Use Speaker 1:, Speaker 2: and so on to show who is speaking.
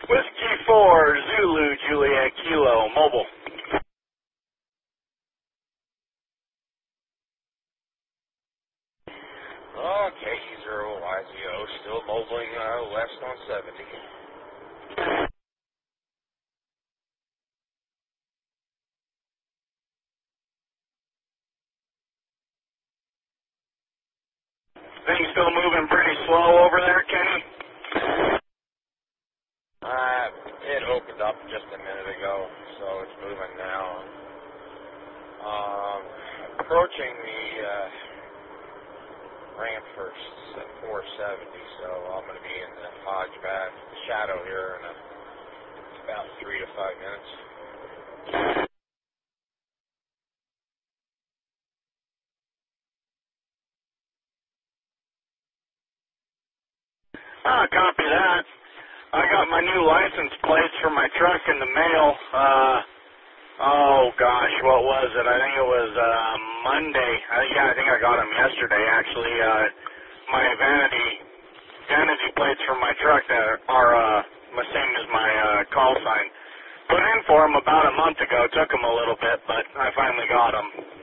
Speaker 1: Whiskey 4, Zulu, Juliet, Kilo, mobile.
Speaker 2: Okay, 0YZO, still mobiling west on 70.
Speaker 1: Things still moving pretty slow over there, Kenny?
Speaker 2: It opened up just a minute ago, so it's moving now. Approaching the ramp first at 470, so I'm going to be in the Hodge Bath shadow here in about 3 to 5 minutes.
Speaker 1: Copy that. I got my new license plates for my truck in the mail. Oh gosh, what was it? I think it was Monday. Yeah, I think I got them yesterday. Actually, my vanity plates for my truck that are the same as my call sign. Put in for them about a month ago. Took them a little bit, but I finally got them.